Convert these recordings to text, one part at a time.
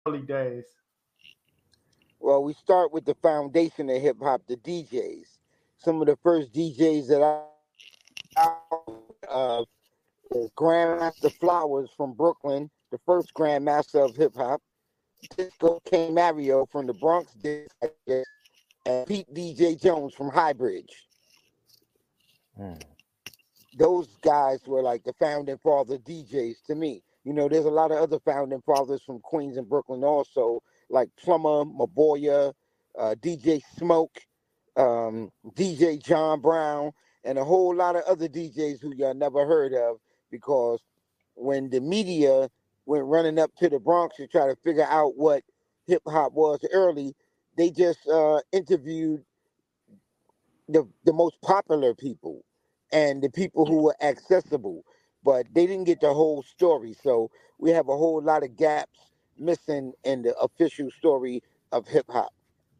early days? Well, we start with the foundation of hip hop, the DJs. Some of the first DJs that of is Grandmaster Flowers from Brooklyn, the first Grandmaster of hip hop. Disco King Mario from the Bronx, and Pete DJ Jones from Highbridge. Mm. Those guys were like the founding father DJs to me. You know, there's a lot of other founding fathers from Queens and Brooklyn also, like Plummer, Maboya, DJ Smoke, DJ John Brown, and a whole lot of other DJs who y'all never heard of, because when the media went running up to the Bronx to try to figure out what hip hop was early, they just interviewed the most popular people and the people who were accessible, but they didn't get the whole story. So we have a whole lot of gaps missing in the official story of hip hop.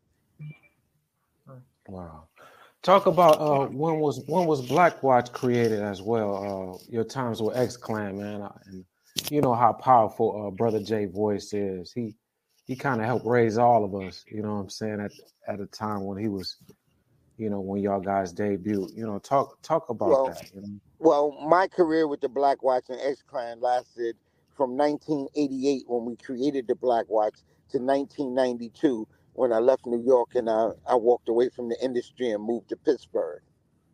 Wow. Talk about when was Black Watch created as well? Your times with X Clan, man, and you know how powerful Brother J Voice is. He kind of helped raise all of us. You know what I'm saying, at a time when he was, you know, when y'all guys debuted. You know, talk about that. You know? Well, my career with the Black Watch and X Clan lasted from 1988 when we created the Black Watch to 1992 when I left New York and I walked away from the industry and moved to Pittsburgh.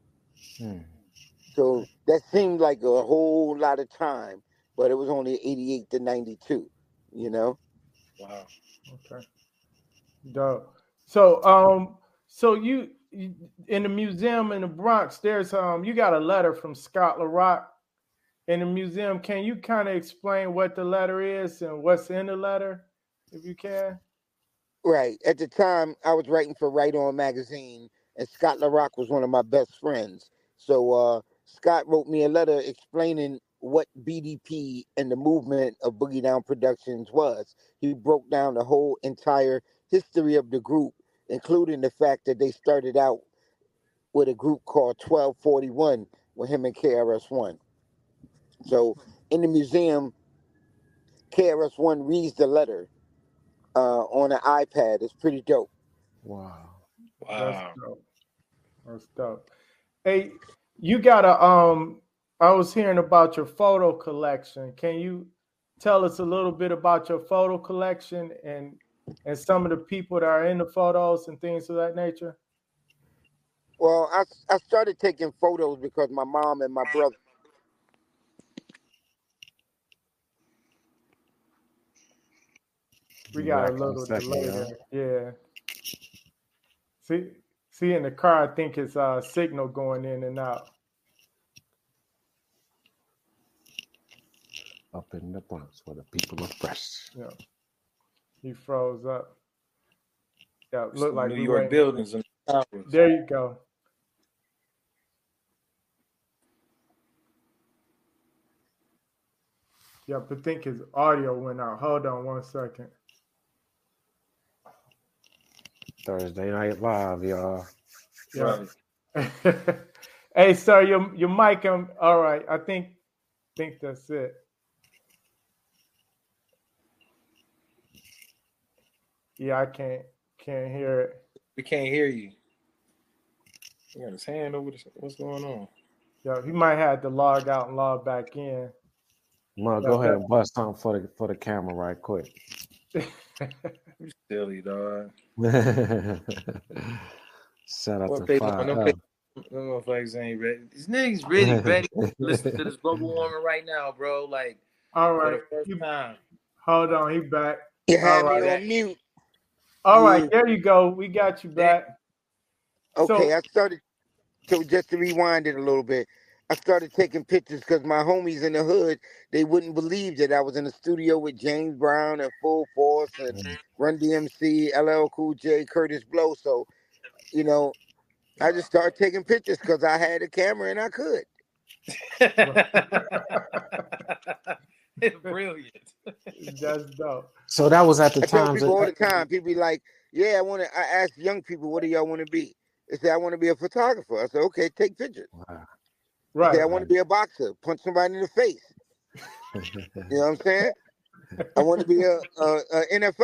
So that seemed like a whole lot of time, but it was only 88 to 92, you know? Wow. Okay. Dope. So you in the museum in the Bronx, there's you got a letter from Scott LaRock in the museum. Can you kind of explain what the letter is and what's in the letter, if you can? Right. At the time, I was writing for Right On magazine, and Scott LaRock was one of my best friends. So Scott wrote me a letter explaining what BDP and the movement of Boogie Down Productions was. He broke down the whole entire history of the group, including the fact that they started out with a group called 1241 with him and KRS-One. So in the museum, KRS-One reads the letter on an iPad. It's pretty dope. Wow. That's dope. That's dope. Hey, you got a I was hearing about your photo collection. Can you tell us a little bit about your photo collection and some of the people that are in the photos and things of that nature? Well, I started taking photos because my mom and my brother. We got a little delay there. Yeah. See in the car, I think it's signal going in and out. Up in the Bronx where the people are fresh. Yeah. He froze up. Yeah, look like New York buildings and towers. There you go. Yeah, but I think his audio went out. Hold on 1 second. Thursday Night Live, y'all. Yeah. Right. Hey, sir, your mic. All right. I think that's it. Yeah, I can't hear it. We can't hear you. He got his hand over this. What's going on? Yeah, he might have to log out and log back in. Well, go ahead and bust something for the camera right quick. You silly dog. Shout out to Five. No motherfuckers ain't ready. These niggas really ready to listen to this global warming right now, bro. Like, all right, for the first time. Hold on, he back. You had me on mute. All right, there you go. We got you back. Okay, I started. So just to rewind it a little bit, I started taking pictures because my homies in the hood, they wouldn't believe that I was in the studio with James Brown and Full Force and Run DMC, LL Cool J, Curtis Blow. So, you know, I just started taking pictures because I had a camera and I could. Brilliant. That's dope. So that was at the time. I tell people all the time. People be like, "Yeah, I ask young people, what do y'all want to be?" They say, "I want to be a photographer." I say, "Okay, take pictures." Wow. Right. They say, "I want to be a boxer, punch somebody in the face." You know what I'm saying? I want to be a NFL